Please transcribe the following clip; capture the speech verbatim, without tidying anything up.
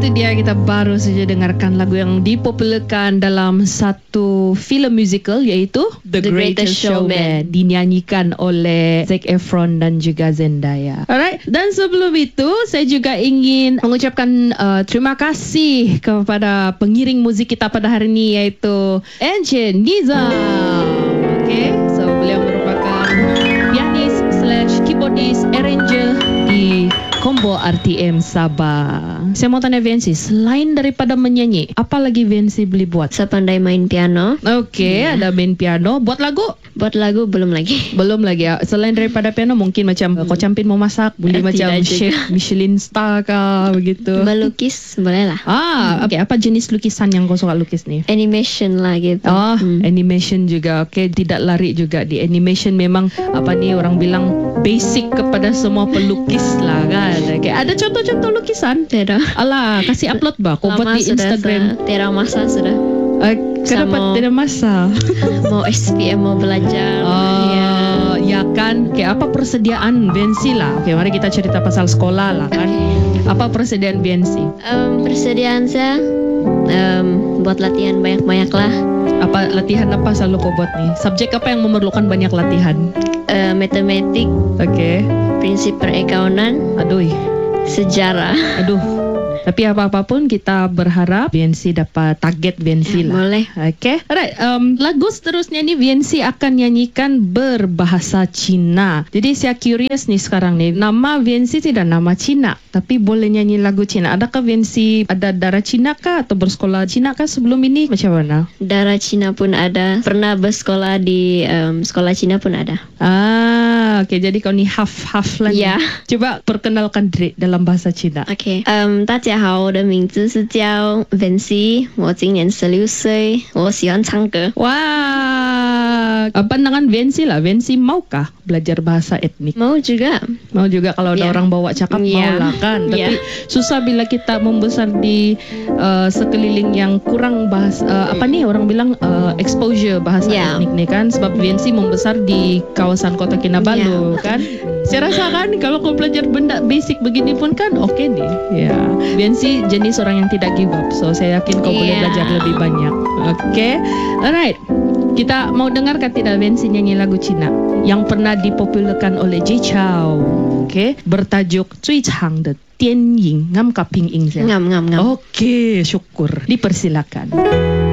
itu dia, kita baru saja dengarkan lagu yang dipopularkan dalam satu filem musical iaitu The, The Greatest, Greatest Showman, Showman, dinyanyikan oleh Zac Efron dan juga Zendaya. Alright, dan sebelum itu saya juga ingin mengucapkan uh, terima kasih kepada pengiring muzik kita pada hari ini iaitu Encik Nizam. Okay, so beliau merupakan pianis slash keyboardist arranger di Combo R T M Sabah. Saya mau tanya Viancy, selain daripada menyanyi, apa lagi Viancy boleh buat? Saya pandai main piano. Okey, yeah. Ada main piano. Buat lagu? Buat lagu belum lagi. Belum lagi ya. Selain daripada piano, mungkin macam hmm. Kau Campin mau masak, boleh eh, macam chef Michelin star kah begitu. Melukis boleh lah. Ah, hmm. okey. Apa jenis lukisan yang kau suka lukis ni? Animation lah gitu. Oh, hmm. animation juga. Okey, tidak lari juga di animation. Memang apa ni orang bilang basic kepada semua pelukis lah kan. Okay. Ada contoh-contoh lukisan? Tidak. Alah, kasih upload bah. Kau buat di Instagram. Sa, tidak masa sudah. Uh, kenapa tidak masa? Mau S P M, mau belajar. Oh, ya. ya kan. Okay, apa persediaan Viancy lah? Okay, mari kita cerita pasal sekolah lah kan. Okay. Apa persediaan Viancy? Um, persediaan saya um, buat latihan banyak-banyak lah. Apa latihan apa selalu kau buat nih? Subjek apa yang memerlukan banyak latihan? Uh, matematik. Okey. Prinsip perakaunan. Aduh. Sejarah. Aduh. Tapi apa-apapun kita berharap Viancy dapat target Viancy ya, lah. Boleh. Okay. Alright. Um, lagu seterusnya ni Viancy akan nyanyikan berbahasa Cina. Jadi saya curious nih sekarang nih. Nama Viancy tidak nama Cina, tapi boleh nyanyi lagu Cina. Adakah Viancy ada darah Cina kah atau bersekolah Cina kah sebelum ini? Macam mana? Darah Cina pun ada. Pernah bersekolah di um, sekolah Cina pun ada. Ah, okay. Jadi kau ni half-half lah. Ya. Coba perkenalkan diri dalam bahasa Cina. Okay. Um, 大家好，我的名字是叫 Viancy， 我今年十六岁，我喜欢唱歌。 Wah, pandangan Viancy lah. Viancy maukah belajar bahasa etnik? Mau juga. Mau juga kalau ada yeah. orang bawa cakap yeah. mau lah kan. Tapi yeah. susah bila kita membesar di uh, sekeliling yang kurang bahasa uh, apa nih orang bilang uh, exposure bahasa yeah. etnik nih kan. Sebab Viancy membesar di kawasan Kota Kinabalu yeah. kan. Saya rasa kan kalau kau belajar benda basic begini pun kan oke okay deh. Ya. Yeah. Viancy jenis orang yang tidak give up. So saya yakin kau yeah. boleh belajar lebih banyak. Oke. Okay. Alright. Kita mau dengarkan tidak Viancy nyanyi lagu Cina yang pernah dipopularkan oleh Jay Chou. Oke. Okay. Bertajuk 最长的电影 ngam ka ping ing. Ngam ngam ngam. Oke, okay, syukur. Dipersilakan.